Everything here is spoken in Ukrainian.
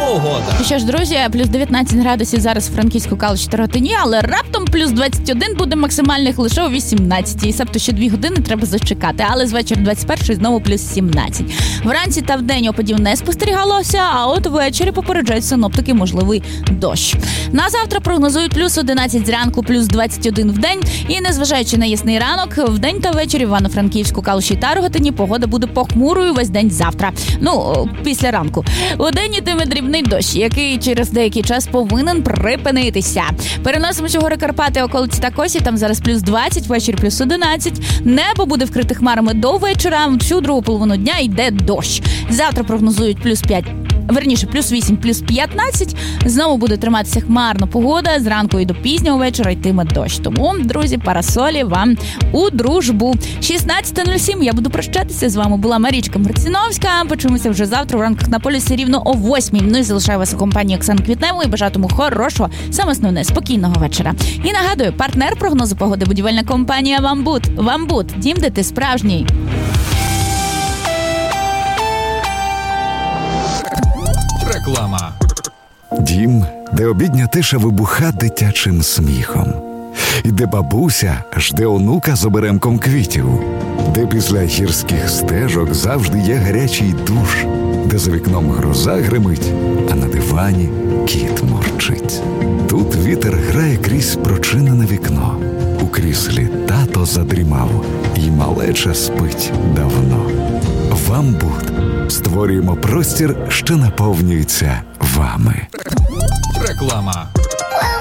погода. Що ж, друзі, плюс 19 градусів зараз у Франківську, Калуші та Ротині, але раптом плюс 21 буде максимальних лише о 18-й. Себто ще 2 години треба зачекати, але з вечора 21-ї знову плюс 17. Вранці та вдень опадів не спостерігалося, а от ввечері попереджають синоптики можливий дощ. На завтра прогнозують плюс 11 зранку, плюс 21 вдень. І незважаючи на ясний ранок, вдень та ввечері в Івано-Франківську, Калуші та Рогатині погода буде похмурою весь день завтра. Після ранку. Удень йтиме дрібний дощ, який через деякий час повинен припинитися. Переносимося у гори Карпати, околиці та Косі, там зараз плюс 20, ввечері плюс 11. Небо буде вкрите хмарами до вечора, всю другу половину дня йде дощ. Завтра прогнозують плюс 5. Плюс 8, плюс 15. Знову буде триматися хмарна погода. Зранку і до пізнього вечора йтиме дощ. Тому, друзі, парасолі вам у дружбу. 16:07. Я буду прощатися. З вами була Марічка Марціновська. Почуємося вже завтра в ранках на полюсі рівно о 8:00. Ну і залишаю вас у компанії Оксани Квітневої. Бажатиму хорошого, саме основне, спокійного вечора. І нагадую, партнер прогнозу погоди – будівельна компанія «Вамбут». «Вамбут» – дім, де ти справжній. Реклама. Дім, де обідня тиша вибуха дитячим сміхом. І де бабуся жде онука з оберемком квітів. Де після гірських стежок завжди є гарячий душ. Де за вікном гроза гримить, а на дивані кіт мурчить. Тут вітер грає крізь прочинене вікно. У кріслі тато задрімав, і малеча спить давно. «Вамбут». Створюємо простір, що наповнюється вами. Реклама.